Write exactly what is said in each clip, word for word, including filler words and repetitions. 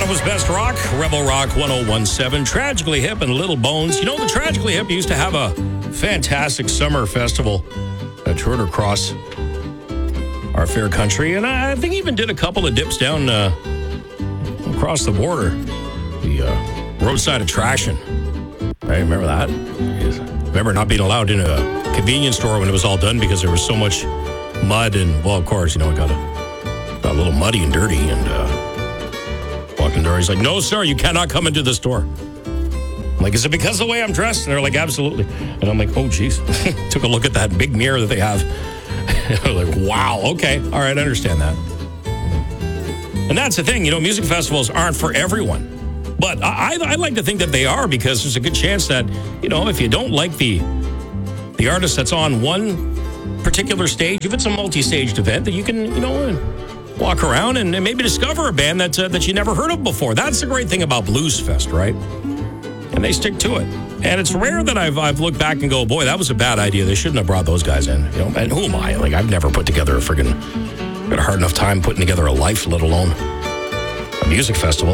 was Best Rock, Rebel Rock one oh one seven, Tragically Hip and Little Bones. You know, the Tragically Hip used to have a fantastic summer festival that toured across our fair country, and I think even did a couple of dips down uh, across the border. The uh, roadside attraction. Right, remember that? Remember not being allowed in a convenience store when it was all done because there was so much mud and, well, of course, you know, it got a, got a little muddy and dirty, and uh, walking door, he's like, no, sir, you cannot come into the store. I'm like, is it because of the way I'm dressed? And they're like, absolutely. And I'm like, oh, geez. Took a look at that big mirror that they have. I was like, wow, okay. All right, I understand that. And that's the thing, you know, music festivals aren't for everyone. But I, I like to think that they are, because there's a good chance that, you know, if you don't like the the artist that's on one particular stage, if it's a multi-staged event, that you can, you know, walk around and maybe discover a band that, uh, that you never heard of before. That's the great thing about Blues Fest, right? And they stick to it. And it's rare that I've I've looked back and go, boy, that was a bad idea. They shouldn't have brought those guys in. You know, and who am I? Like, I've never put together a friggin' got a hard enough time putting together a life, let alone a music festival.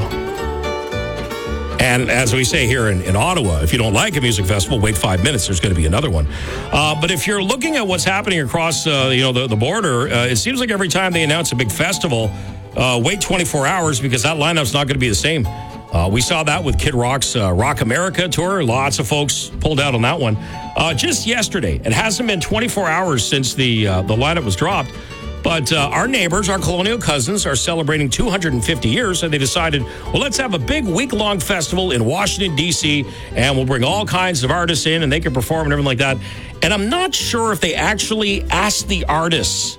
And as we say here in, in Ottawa, if you don't like a music festival, wait five minutes. There's going to be another one. Uh, but if you're looking at what's happening across uh, you know the, the border, uh, it seems like every time they announce a big festival, uh, wait twenty-four hours, because that lineup's not going to be the same. Uh, we saw that with Kid Rock's uh, Rock America tour. Lots of folks pulled out on that one. Uh, just yesterday, it hasn't been twenty-four hours since the uh, the lineup was dropped. But uh, our neighbors, our colonial cousins, are celebrating two hundred fifty years, and they decided, well, let's have a big week-long festival in Washington, D C, and we'll bring all kinds of artists in, and they can perform and everything like that. And I'm not sure if they actually asked the artists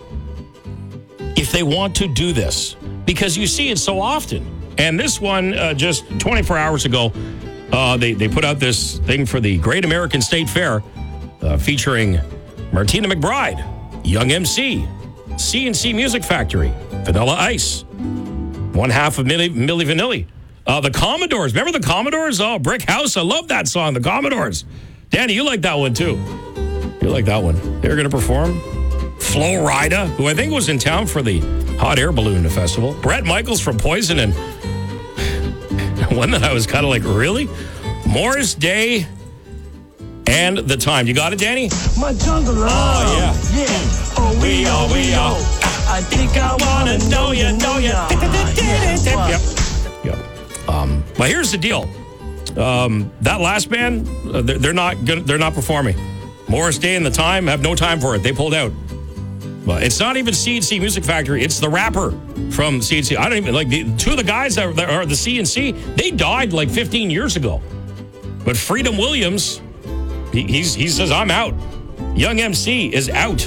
if they want to do this, because you see it so often. And this one, uh, just twenty-four hours ago, uh, they, they put out this thing for the Great American State Fair, uh, featuring Martina McBride, Young M C, C and C Music Factory, Vanilla Ice, one half of Milli, Milli Vanilli, uh, the Commodores. Remember the Commodores? Oh, Brick House. I love that song, the Commodores. Danny, you like that one too. You like that one. They're going to perform. Flo Rida, who I think was in town for the Hot Air Balloon Festival. Bret Michaels from Poison, and one that I was kind of like, really? Morris Day and The Time. You got it, Danny? My jungle love. Oh, yeah. Yeah. Oh, we are, we are. I think I want to know you, know you. Yep. Yep. Um, but here's the deal. Um, that last band, uh, they're, they're not gonna, they're not performing. Morris Day and The Time have no time for it. They pulled out. Well, it's not even C and C Music Factory. It's the rapper from C and C. I don't even, like, the two of the guys that are, that are the C and C, they died like fifteen years ago. But Freedom Williams, he, he's, he says, I'm out. Young M C is out.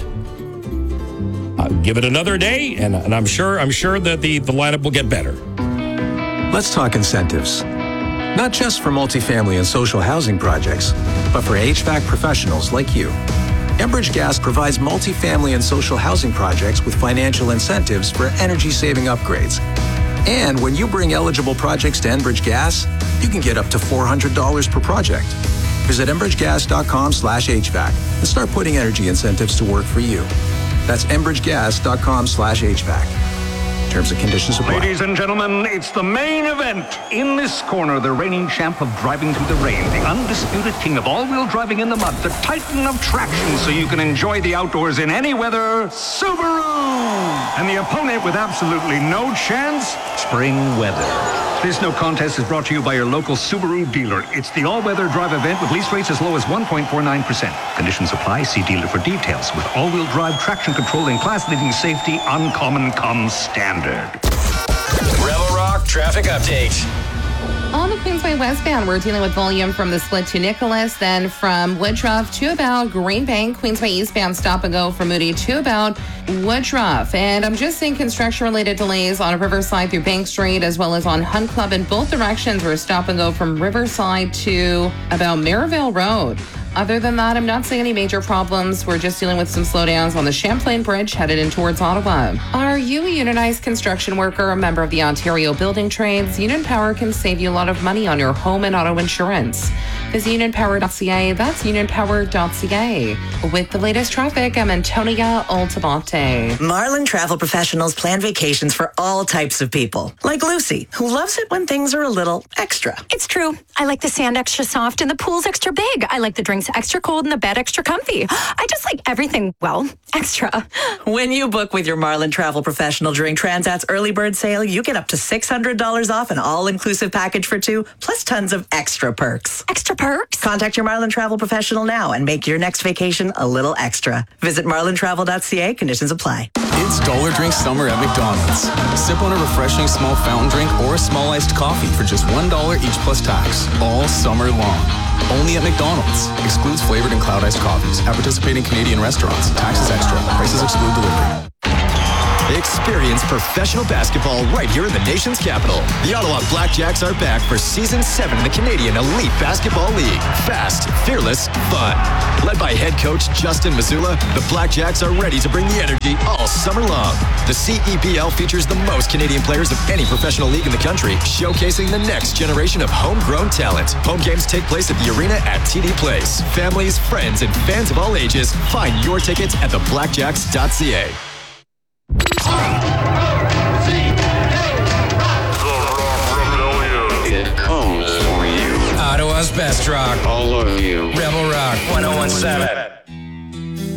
Uh, give it another day, and, and I'm sure I'm sure that the, the lineup will get better. Let's talk incentives. Not just for multifamily and social housing projects, but for H V A C professionals like you. Enbridge Gas provides multifamily and social housing projects with financial incentives for energy-saving upgrades. And when you bring eligible projects to Enbridge Gas, you can get up to four hundred dollars per project. Visit enbridgegas.com slash HVAC and start putting energy incentives to work for you. That's enbridgegas.com slash HVAC. Terms and conditions apply. Ladies and gentlemen, it's the main event. In this corner, the reigning champ of driving through the rain, the undisputed king of all-wheel driving in the mud, the titan of traction so you can enjoy the outdoors in any weather, Subaru! And the opponent with absolutely no chance, spring weather. This no contest is brought to you by your local Subaru dealer. It's the all-weather drive event with lease rates as low as one point four nine percent. Conditions apply. See dealer for details. With all-wheel drive, traction control, and class-leading safety, uncommon comes standard. Rebel Rock traffic update. On the Queensway westbound, we're dealing with volume from the split to Nicholas, then from Woodruff to about Greenbank. Queensway eastbound stop and go from Moody to about Woodruff. And I'm just seeing construction-related delays on Riverside through Bank Street, as well as on Hunt Club in both directions. We're stop and go from Riverside to about Maryville Road. Other than that, I'm not seeing any major problems. We're just dealing with some slowdowns on the Champlain Bridge headed in towards Ottawa. Are you a unionized construction worker, a member of the Ontario Building Trades? Union Power can save you a lot of money on your home and auto insurance. Visit union power dot c a. That's union power dot c a. With the latest traffic, I'm Antonia Altamonte. Marlin Travel Professionals plan vacations for all types of people. Like Lucy, who loves it when things are a little extra. It's true. I like the sand extra soft and the pool's extra big. I like the drinks extra cold and the bed extra comfy. I just like everything, well, extra. When you book with your Marlin Travel Professional during Transat's early bird sale, you get up to six hundred dollars off an all-inclusive package for two, plus tons of extra perks. Extra perks? Contact your Marlin Travel Professional now and make your next vacation a little extra. Visit marlin travel dot c a. Conditions apply. It's Dollar Drink Summer at McDonald's. Sip on a refreshing small fountain drink or a small iced coffee for just one dollar each plus tax, all summer long. Only at McDonald's. Excludes flavored and cloud iced coffees. At participating Canadian restaurants. Taxes extra. Prices exclude delivery. Experience professional basketball right here in the nation's capital. The Ottawa Blackjacks are back for Season seven of the Canadian Elite Basketball League. Fast, fearless, fun. Led by head coach Justin Mazzulla, the Blackjacks are ready to bring the energy all summer long. The C E B L features the most Canadian players of any professional league in the country, showcasing the next generation of homegrown talent. Home games take place at the arena at T D Place. Families, friends, and fans of all ages, find your tickets at the blackjacks dot c a. It comes for you. Ottawa's best rock. All of you. Rebel Rock ten seventeen.